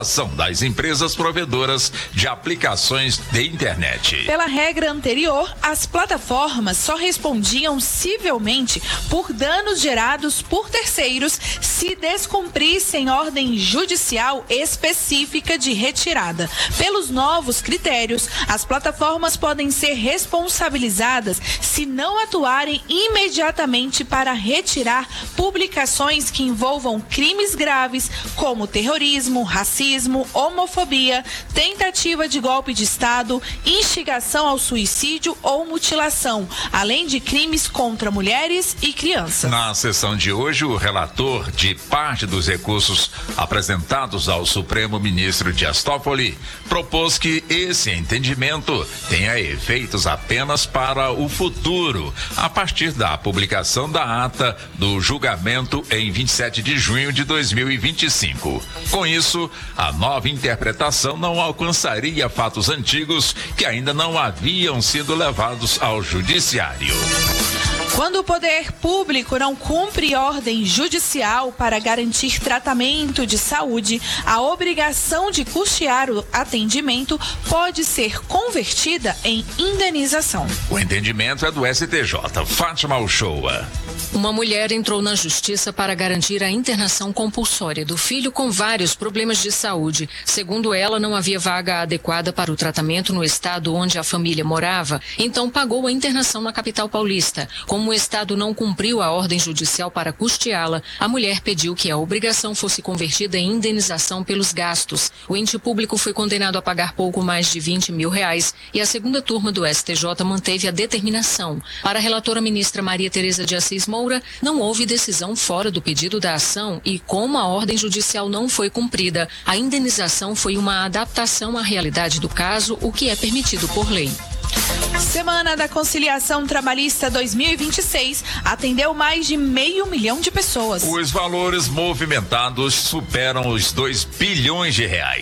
das empresas provedoras de aplicações de internet. Pela regra anterior, as plataformas só respondiam civilmente por danos gerados por terceiros se descumprissem ordem judicial específica de retirada. Pelos novos critérios, as plataformas podem ser responsabilizadas se não atuarem imediatamente para retirar publicações que envolvam crimes graves como terrorismo, racismo, homofobia, tentativa de golpe de Estado, instigação ao suicídio ou mutilação, além de crimes contra mulheres e crianças. Na sessão de hoje, o relator de parte dos recursos apresentados ao Supremo Ministro Dias Toffoli propôs que esse entendimento tenha efeitos apenas para o futuro, a partir da publicação da ata do julgamento em 27 de junho de 2025. Com isso, a nova interpretação não alcançaria fatos antigos que ainda não haviam sido levados ao judiciário. Quando o poder público não cumpre ordem judicial para garantir tratamento de saúde, a obrigação de custear o atendimento pode ser convertida em indenização. O entendimento é do STJ. Fátima Uchoa. Uma mulher entrou na justiça para garantir a internação compulsória do filho com vários problemas de saúde. Segundo ela, não havia vaga adequada para o tratamento no estado onde a família morava, então pagou a internação na capital paulista. Como o estado não cumpriu a ordem judicial para custeá-la, a mulher pediu que a obrigação fosse convertida em indenização pelos gastos. O ente público foi condenado a pagar pouco mais de R$20 mil e a segunda turma do STJ manteve a determinação. Para a relatora ministra Maria Tereza de Assis Moura, não houve decisão fora do pedido da ação e, como a ordem judicial não foi cumprida, a indenização foi uma adaptação à realidade do caso, o que é permitido por lei. Semana da Conciliação Trabalhista 2026 atendeu mais de 500 mil de pessoas. Os valores movimentados superam os R$2 bilhões.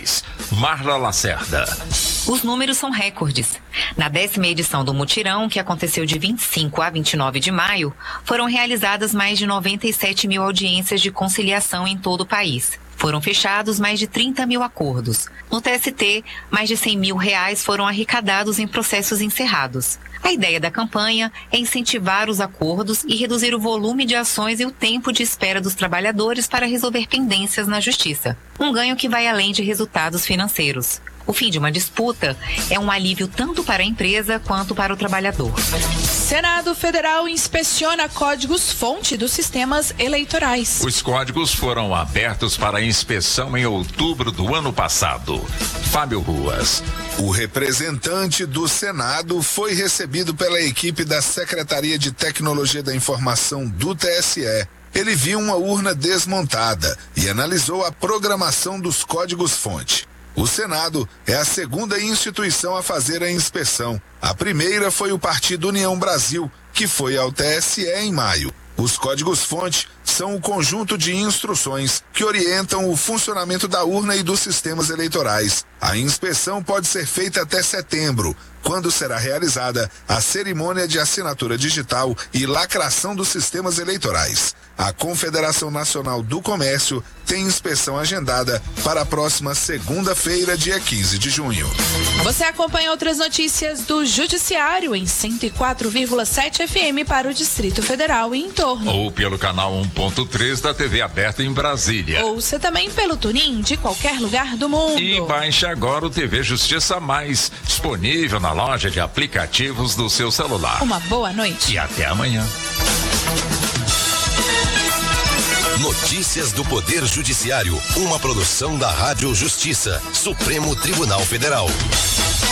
Marla Lacerda. Os números são recordes. Na 10ª edição do Mutirão, que aconteceu de 25 a 29 de maio, foram realizadas mais de 97 mil audiências de conciliação em todo o país. Foram fechados mais de 30 mil acordos. No TST, mais de R$100 mil foram arrecadados em processos encerrados. A ideia da campanha é incentivar os acordos e reduzir o volume de ações e o tempo de espera dos trabalhadores para resolver pendências na justiça. Um ganho que vai além de resultados financeiros. O fim de uma disputa é um alívio tanto para a empresa quanto para o trabalhador. Senado Federal inspeciona códigos-fonte dos sistemas eleitorais. Os códigos foram abertos para inspeção em outubro do ano passado. Fábio Ruas. O representante do Senado foi recebido pela equipe da Secretaria de Tecnologia da Informação do TSE. Ele viu uma urna desmontada e analisou a programação dos códigos-fonte. O Senado é a segunda instituição a fazer a inspeção. A primeira foi o Partido União Brasil, que foi ao TSE em maio. Os códigos-fonte são o conjunto de instruções que orientam o funcionamento da urna e dos sistemas eleitorais. A inspeção pode ser feita até setembro, quando será realizada a cerimônia de assinatura digital e lacração dos sistemas eleitorais. A Confederação Nacional do Comércio tem inspeção agendada para a próxima segunda-feira, dia 15 de junho. Você acompanha outras notícias do Judiciário em 104,7 FM para o Distrito Federal e em torno. Ou pelo canal 1.3 da TV aberta em Brasília. Ouça também pelo TuneIn de qualquer lugar do mundo. E baixe agora o TV Justiça Mais, disponível na loja de aplicativos do seu celular. Uma boa noite. E até amanhã. Notícias do Poder Judiciário, uma produção da Rádio Justiça, Supremo Tribunal Federal.